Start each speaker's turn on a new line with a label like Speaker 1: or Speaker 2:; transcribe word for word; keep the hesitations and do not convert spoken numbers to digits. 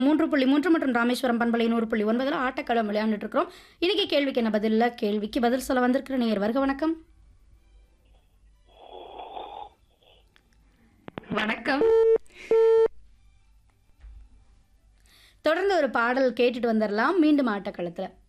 Speaker 1: மூன்று புள்ளி மூன்று மற்றும் ராமேஸ்வரம் பண்பலை நூறு புள்ளி ஒன்பதில் ஆட்டக்களம் விளையாண்டுட்டு இருக்கிறோம். இன்னைக்கு கேள்விக்கு என்ன பதில்? கேள்விக்கு பதில் சொல்ல வந்திருக்கிற நேயர் வருக வணக்கம். வணக்கம். தொடர்ந்து ஒரு பாடல் கேட்டுட்டு வந்துடலாம். மீண்டும் ஆட்டக்களத்தில்